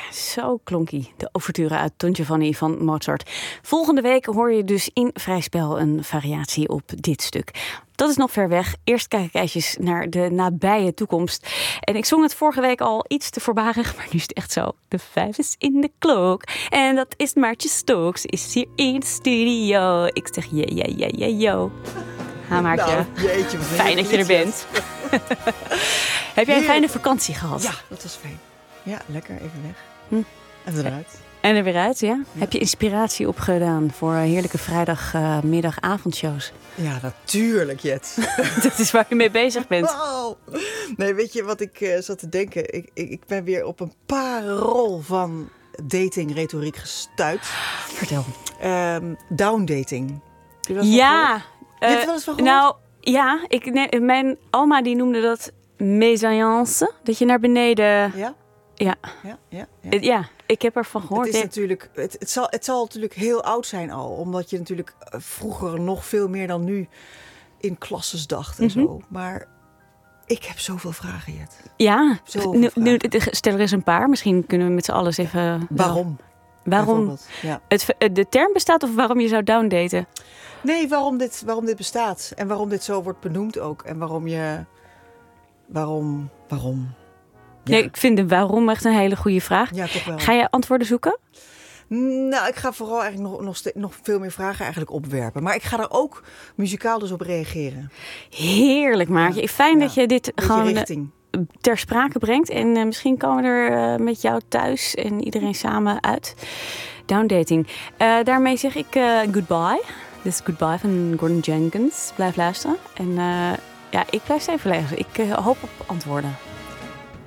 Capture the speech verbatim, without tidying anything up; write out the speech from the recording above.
Zo klonkie, de ouverture uit Don Giovanni van Mozart. Volgende week hoor je dus in Vrij Spel een variatie op dit stuk. Dat is nog ver weg. Eerst kijk ik eventjes naar de nabije toekomst. En ik zong het vorige week al iets te voorbarig, maar nu is het echt zo. De vijf is in de klok. En dat is Maartje Stokes, is hier in de studio. Ik zeg ja, ja, ja, ja, yo. Ha, Maartje. Nou, jeetje, fijn dat je er bent. Heb jij een fijne vakantie gehad? Ja, dat was fijn. Ja, lekker, even weg. Hm. En eruit. En er weer uit, ja? Ja. Heb je inspiratie opgedaan voor heerlijke vrijdagmiddag-avondshows? Ja, natuurlijk, Jet. Dat is waar je mee bezig bent. Wow. Nee, weet je wat ik uh, zat te denken? Ik, ik, ik ben weer op een parel van dating-retoriek gestuit. Vertel. Um, downdating. Heb je wel eens Ja. van gehoord? Je hebt er wel eens van gehoord? Nou, ja. Ik, nee, mijn oma die noemde dat mésalliance. Dat je naar beneden... Ja? Ja. Ja, ja, ja. Uh, ja, ik heb ervan gehoord. Het, is natuurlijk, het, het, zal, het zal natuurlijk heel oud zijn al. Omdat je natuurlijk vroeger nog veel meer dan nu in klasses dacht en Mm-hmm. zo. Maar ik heb zoveel vragen, Jet. Ja, Zoveel nu, vragen. nu, stel er eens een paar. Misschien kunnen we met z'n allen eens even... Waarom? Waarom Ja. het, de term bestaat of waarom je zou downdaten? Nee, waarom dit, waarom dit bestaat. En waarom dit zo wordt benoemd ook. En waarom je... Waarom? Waarom? Ja. Nee, ik vind de waarom echt een hele goede vraag. Ja, toch wel. Ga je antwoorden zoeken? Nou, ik ga vooral eigenlijk nog, nog, ste- nog veel meer vragen eigenlijk opwerpen. Maar ik ga er ook muzikaal dus op reageren. Heerlijk, Maartje. Ja. Fijn Ja. dat je dit Beetje gewoon richting. uh, ter sprake brengt. En uh, misschien komen we er uh, met jou thuis en iedereen samen uit. Downdating. Uh, daarmee zeg ik uh, goodbye. Dit is Goodbye van Gordon Jenkins. Blijf luisteren. En uh, ja, ik blijf even luisteren. Ik uh, hoop op antwoorden.